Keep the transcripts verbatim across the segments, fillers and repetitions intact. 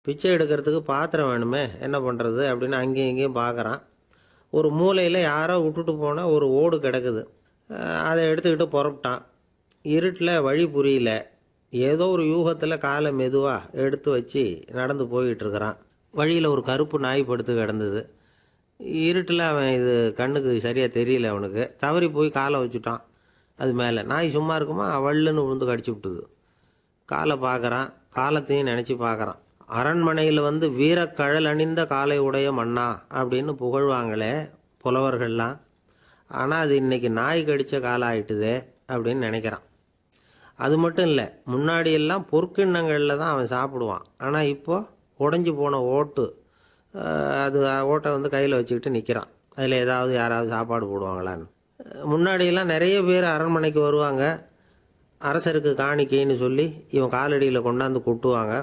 பிச்சை எடுக்கிறதுக்கு பாத்திரம் வேணுமே, என்ன பண்ணுறது அப்படின்னு அங்கேயும் இங்கேயும் பார்க்குறான். ஒரு மூலையில் யாரோ விட்டுட்டு போன ஒரு ஓடு கிடக்குது. அஹ் அதை எடுத்துக்கிட்டு புறப்பட்டான். இருட்டில் வழி புரியல. ஏதோ ஒரு யூகத்தில் காலை மெதுவாக எடுத்து வச்சு நடந்து போய்கிட்டு இருக்கிறான். வழியில் ஒரு கருப்பு நாய் படுத்து கிடந்தது. இருட்டில் அவன் இது கண்ணுக்கு சரியாக தெரியல. அவனுக்கு தவறி போய் காலை வச்சுட்டான் அது மேலே. நாய் சும்மா இருக்குமா, வள்ளுன்னு விழுந்து கடிச்சு விட்டுது. காலை பார்க்குறான், காலத்தையும் நினச்சி பார்க்குறான். அரண்மனையில் வந்து வீரக்கழல் அணிந்த காலை உடைய மன்னா அப்படின்னு புகழ்வாங்களே புலவர்கள்லாம். ஆனால் அது இன்னைக்கு நாய் கடித்த காலம் ஆயிட்டுதே அப்படின்னு நினைக்கிறான். அது மட்டும் இல்லை, முன்னாடியெல்லாம் பொற்கிண்ணங்களில் தான் அவன் சாப்பிடுவான். ஆனால் இப்போ உடஞ்சி போன ஓட்டு, அஹ், அது ஓட்டை வந்து கையில் வச்சுக்கிட்டு நிற்கிறான். அதில் ஏதாவது யாராவது சாப்பாடு போடுவாங்களான்னு. முன்னாடியெல்லாம் நிறைய பேர் அரண்மனைக்கு வருவாங்க. அரசருக்கு காணிக்கைன்னு சொல்லி இவன் காலடியில் கொண்டாந்து கொட்டுவாங்க.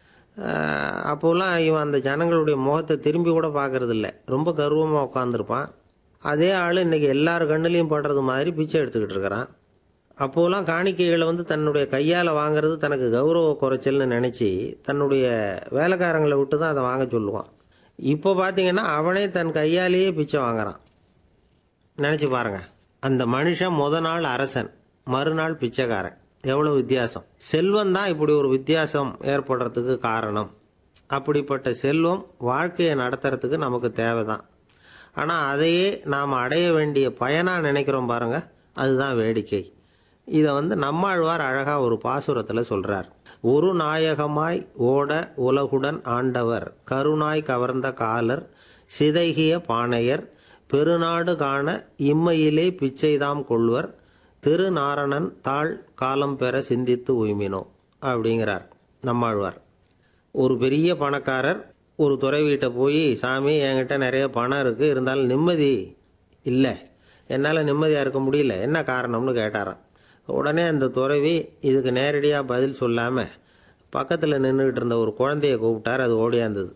அஹ், அப்போல்லாம் இவன் அந்த ஜனங்களுடைய முகத்தை திரும்பி கூட பார்க்கறது இல்லை. ரொம்ப கர்வமாக உட்காந்துருப்பான். அதே ஆள் இன்னைக்கு எல்லார் கண்ணுலையும் படுறது மாதிரி பிச்சை எடுத்துக்கிட்டு இருக்கிறான். அப்போலாம் காணிக்கைகளை வந்து தன்னுடைய கையால் வாங்குறது தனக்கு கௌரவ குறைச்சல்னு நினச்சி தன்னுடைய வேலைக்காரங்களை விட்டு தான் அதை வாங்க சொல்லுவான். இப்போ பார்த்தீங்கன்னா அவனே தன் கையாலேயே பிச்சை வாங்குறான். நினச்சி பாருங்க, அந்த மனுஷன் முத நாள் அரசன், மறுநாள் பிச்சைக்காரன். எவ்வளோ வித்தியாசம்! செல்வம் தான் இப்படி ஒரு வித்தியாசம் ஏற்படுறதுக்கு காரணம். அப்படிப்பட்ட செல்வம் வாழ்க்கையை நடத்துறதுக்கு நமக்கு தேவைதான். ஆனால் அதையே நாம் அடைய வேண்டிய பயனாக நினைக்கிறோம் பாருங்க, அதுதான் வேடிக்கை. இதை வந்து நம்மாழ்வார் அழகாக ஒரு பாசுரத்தில் சொல்கிறார். ஒரு நாயகமாய் ஓட உலகுடன் ஆண்டவர், கருணாய் கவர்ந்த காலர், சிதைகிய பானையர், பெருநாடு காண இம்மையிலே பிச்சைதாம் கொள்வர், திருநாரணன் தாழ் காலம் பெற சிந்தித்து உய்மினோ அப்படிங்கிறார் நம்மாழ்வார். ஒரு பெரிய பணக்காரர் ஒரு துறவிகிட்ட போய், சாமி என்கிட்ட நிறைய பணம் இருக்குது, இருந்தாலும் நிம்மதி இல்லை, என்னால் நிம்மதியாக இருக்க முடியல, என்ன காரணம்னு கேட்டாராம். உடனே அந்த துறவி இதுக்கு நேரடியாக பதில் சொல்லாமல் பக்கத்தில் நின்றுக்கிட்டு இருந்த ஒரு குழந்தைய கூப்பிட்டார். அது ஓடியாந்தது.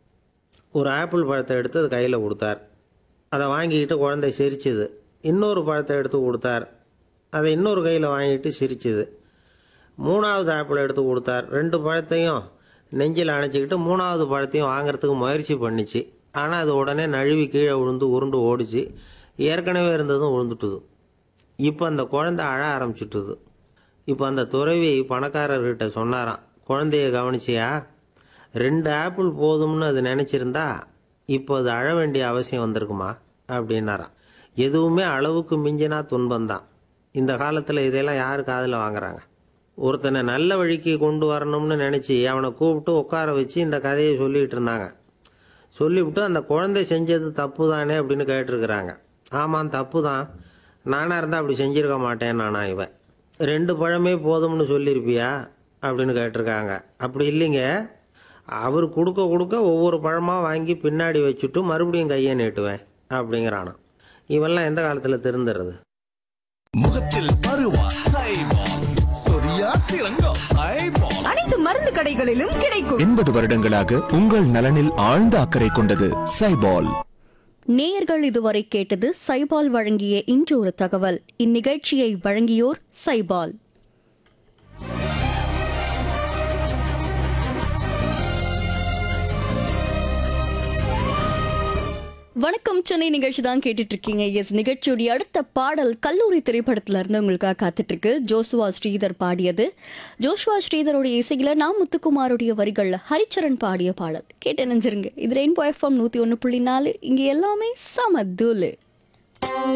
ஒரு ஆப்பிள் பழத்தை எடுத்து அது கையில் கொடுத்தார். அதை வாங்கிக்கிட்டு குழந்தை சிரிச்சுது. இன்னொரு பழத்தை எடுத்து கொடுத்தார். அதை இன்னொரு கையில் வாங்கிட்டு சிரிச்சுது. மூணாவது ஆப்பிள் எடுத்து கொடுத்தார். ரெண்டு பழத்தையும் நெஞ்சில் அணைச்சிக்கிட்டு மூணாவது பழத்தையும் வாங்கிறதுக்கு முயற்சி பண்ணிச்சு. ஆனால் அது உடனே நழுவி கீழே விழுந்து உருண்டு ஓடிச்சு. ஏற்கனவே இருந்ததும் விழுந்துட்டுது. இப்போ அந்த குழந்தை அழ ஆரம்பிச்சுட்டுது. இப்போ அந்த துறவி பணக்காரர்கிட்ட சொன்னாராம், குழந்தைய கவனிச்சியா, ரெண்டு ஆப்பிள் போதும்னு அது நினச்சிருந்தா இப்போ அது அழ வேண்டிய அவசியம் வந்திருக்குமா அப்படின்னாராம். எதுவுமே அளவுக்கு மிஞ்சினா துன்பம்தான். இந்த காலத்தில் இதெல்லாம் யார் காதில் வாங்குறாங்க? ஒருத்தனை நல்ல வழிக்கு கொண்டு வரணும்னு நினச்சி அவனை கூப்பிட்டு உட்கார வச்சு இந்த கதையை சொல்லிகிட்டு இருந்தாங்க. சொல்லிவிட்டு அந்த குழந்தை செஞ்சது தப்பு தானே அப்படின்னு கேட்டிருக்கிறாங்க. ஆமாம், தப்பு தான், நானாக இருந்தால் அப்படி செஞ்சிருக்க மாட்டேன் நானா இவன். ரெண்டு பழமே போதும்னு சொல்லியிருப்பியா அப்படின்னு கேட்டிருக்காங்க. அப்படி இல்லைங்க, அவர் கொடுக்க கொடுக்க ஒவ்வொரு பழமாக வாங்கி பின்னாடி வச்சுட்டு மறுபடியும் கையை நீட்டுவேன் அப்படிங்கிறானா. இவெல்லாம் எந்த காலத்தில் திருந்துறது? முகத்தில் பருவா சைபால், சொரியா சிறங்கம் சைபால். அனைத்து மருந்து கடைகளிலும் கிடைக்கும். எண்பது வருடங்களாக உங்கள் நலனில் ஆழ்ந்த அக்கறை கொண்டது சைபால். நேயர்கள் இதுவரை கேட்டது சைபால் வழங்கிய இன்று ஒரு தகவல். இந்நிகழ்ச்சியை வழங்கியோர் சைபால். வணக்கம் சென்னை நிகழ்ச்சி தான் கேட்டுட்டு இருக்கீங்க. எஸ், நிகழ்ச்சியுடைய அடுத்த பாடல் கல்லூரி திரைப்படத்துல இருந்து உங்களுக்காக காத்துட்டு இருக்கு. ஜோசுவா ஸ்ரீதர் பாடியது. ஜோசுவா ஸ்ரீதருடைய இசையில நாம் முத்துக்குமாருடைய வரிகள்ல ஹரிச்சரன் பாடிய பாடல் கேட்டு நினைஞ்சிருங்க. இது ரெயின்போ எஃப்எம் நூத்தி ஒன்னு புள்ளி நாலு. இங்க எல்லாமே சமதூலு.